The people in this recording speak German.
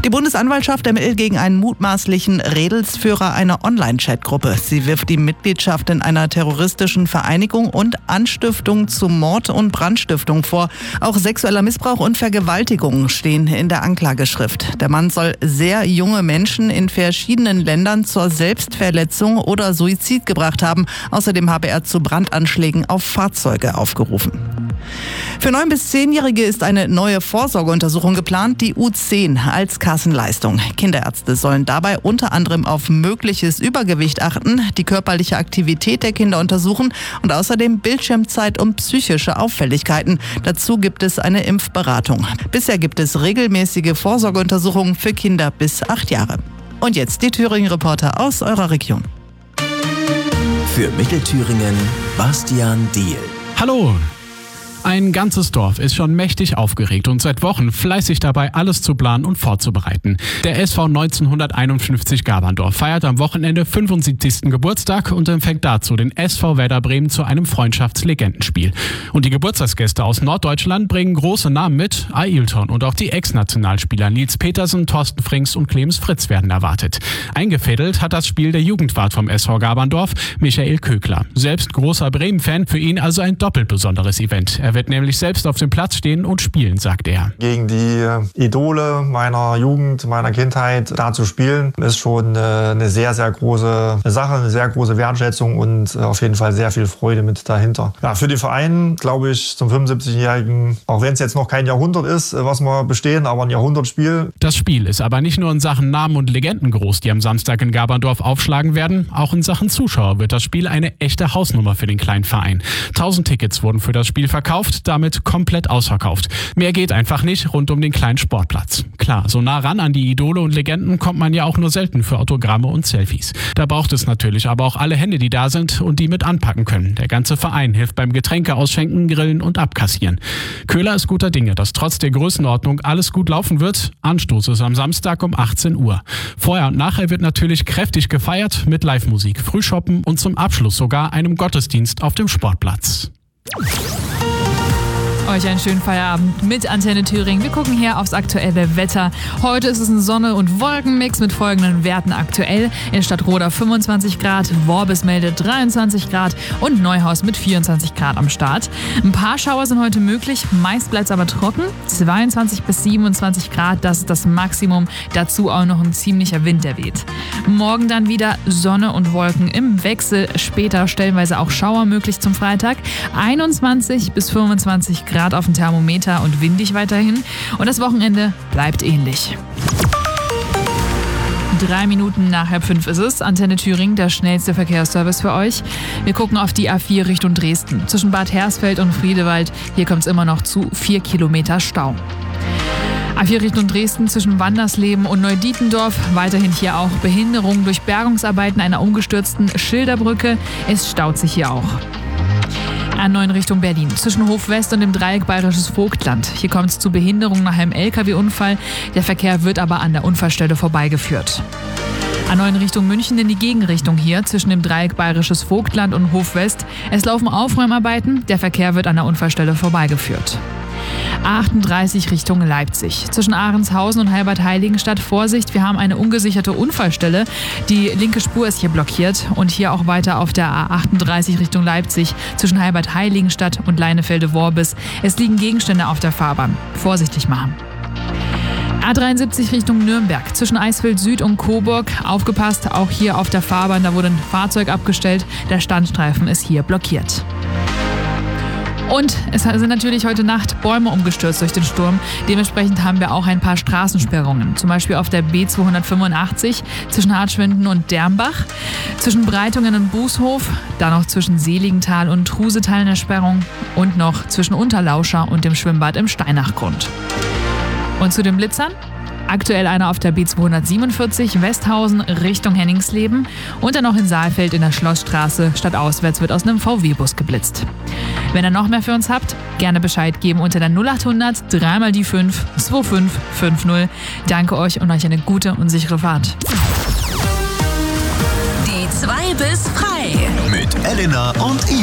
Die Bundesanwaltschaft ermittelt gegen einen mutmaßlichen Redelsführer einer Online-Chat-Gruppe. Sie wirft ihm Mitgliedschaft in einer terroristischen Vereinigung und Anstiftung zu Mord und Brandstiftung vor. Auch sexueller Missbrauch und Vergewaltigung stehen in der Anklageschrift. Der Mann soll sehr junge Menschen in verschiedenen Ländern zur Selbstverletzung oder Suizid gebracht haben. Außerdem habe er zu Brandanschlägen auf Fahrzeuge aufgerufen. Für 9- bis 10-Jährige ist eine neue Vorsorgeuntersuchung geplant, die U10 als Kassenleistung. Kinderärzte sollen dabei unter anderem auf mögliches Übergewicht achten, die körperliche Aktivität der Kinder untersuchen und außerdem Bildschirmzeit und psychische Auffälligkeiten. Dazu gibt es eine Impfberatung. Bisher gibt es regelmäßige Vorsorgeuntersuchungen für Kinder bis 8 Jahre. Und jetzt die Thüringen-Reporter aus eurer Region. Für Mittelthüringen Bastian Diehl. Hallo! Ein ganzes Dorf ist schon mächtig aufgeregt und seit Wochen fleißig dabei, alles zu planen und vorzubereiten. Der SV 1951 Gaberndorf feiert am Wochenende 75. Geburtstag und empfängt dazu den SV Werder Bremen zu einem Freundschaftslegendenspiel. Und die Geburtstagsgäste aus Norddeutschland bringen große Namen mit. Ailton und auch die Ex-Nationalspieler Nils Petersen, Thorsten Frings und Clemens Fritz werden erwartet. Eingefädelt hat das Spiel der Jugendwart vom SV Gaberndorf, Michael Kögler. Selbst großer Bremen-Fan, für ihn also ein doppelt besonderes Event. Er wird nämlich selbst auf dem Platz stehen und spielen, sagt er. Gegen die Idole meiner Jugend, meiner Kindheit da zu spielen, ist schon eine sehr, sehr große Sache, eine sehr große Wertschätzung und auf jeden Fall sehr viel Freude mit dahinter. Ja, für den Verein, glaube ich, zum 75-Jährigen, auch wenn es jetzt noch kein Jahrhundert ist, was wir bestehen, aber ein Jahrhundertspiel. Das Spiel ist aber nicht nur in Sachen Namen und Legenden groß, die am Samstag in Gaberndorf aufschlagen werden. Auch in Sachen Zuschauer wird das Spiel eine echte Hausnummer für den kleinen Verein. 1000 Tickets wurden für das Spiel verkauft, damit komplett ausverkauft. Mehr geht einfach nicht rund um den kleinen Sportplatz. Klar, so nah ran an die Idole und Legenden kommt man ja auch nur selten für Autogramme und Selfies. Da braucht es natürlich aber auch alle Hände, die da sind und die mit anpacken können. Der ganze Verein hilft beim Getränke ausschenken, grillen und abkassieren. Köhler ist guter Dinge, dass trotz der Größenordnung alles gut laufen wird. Anstoß ist am Samstag um 18 Uhr. Vorher und nachher wird natürlich kräftig gefeiert mit Live-Musik, Frühshoppen und zum Abschluss sogar einem Gottesdienst auf dem Sportplatz. Euch einen schönen Feierabend mit Antenne Thüringen. Wir gucken hier aufs aktuelle Wetter. Heute ist es ein Sonne- und Wolkenmix mit folgenden Werten aktuell. In Stadtroda 25 Grad, Worbis meldet 23 Grad und Neuhaus mit 24 Grad am Start. Ein paar Schauer sind heute möglich, meist bleibt es aber trocken. 22 bis 27 Grad, das ist das Maximum. Dazu auch noch ein ziemlicher Wind, der weht. Morgen dann wieder Sonne und Wolken im Wechsel. Später stellenweise auch Schauer möglich zum Freitag. 21 bis 25 Grad auf dem Thermometer und windig weiterhin. Und das Wochenende bleibt ähnlich. 3 Minuten nach 4:30 ist es. Antenne Thüringen, der schnellste Verkehrsservice für euch. Wir gucken auf die A4 Richtung Dresden. Zwischen Bad Hersfeld und Friedewald. Hier kommt es immer noch zu 4 Kilometer Stau. A4 Richtung Dresden zwischen Wandersleben und Neudietendorf. Weiterhin hier auch Behinderung durch Bergungsarbeiten einer umgestürzten Schilderbrücke. Es staut sich hier auch. A9 Richtung Berlin, zwischen Hof West und dem Dreieck Bayerisches Vogtland. Hier kommt es zu Behinderung nach einem LKW-Unfall. Der Verkehr wird aber an der Unfallstelle vorbeigeführt. A9 Richtung München in die Gegenrichtung hier, zwischen dem Dreieck Bayerisches Vogtland und Hof West. Es laufen Aufräumarbeiten, der Verkehr wird an der Unfallstelle vorbeigeführt. A38 Richtung Leipzig. Zwischen Ahrenshausen und Heilbad-Heiligenstadt Vorsicht, wir haben eine ungesicherte Unfallstelle. Die linke Spur ist hier blockiert und hier auch weiter auf der A38 Richtung Leipzig zwischen Heilbad-Heiligenstadt und Leinefelde-Worbis. Es liegen Gegenstände auf der Fahrbahn. Vorsichtig machen. A73 Richtung Nürnberg, zwischen Eisfeld Süd und Coburg. Aufgepasst, auch hier auf der Fahrbahn, da wurde ein Fahrzeug abgestellt. Der Standstreifen ist hier blockiert. Und es sind natürlich heute Nacht Bäume umgestürzt durch den Sturm. Dementsprechend haben wir auch ein paar Straßensperrungen. Zum Beispiel auf der B285 zwischen Hartschwinden und Dermbach, zwischen Breitungen und Bußhof, dann noch zwischen Seligenthal und Trusetal eine Sperrung und noch zwischen Unterlauscher und dem Schwimmbad im Steinachgrund. Und zu den Blitzern? Aktuell einer auf der B247 Westhausen Richtung Henningsleben und dann noch in Saalfeld in der Schlossstraße. Stadtauswärts wird aus einem VW-Bus geblitzt. Wenn ihr noch mehr für uns habt, gerne Bescheid geben unter der 0800 3 mal die 5 2550. Danke euch und euch eine gute und sichere Fahrt. Die 2 bis frei mit Elena und Ivo.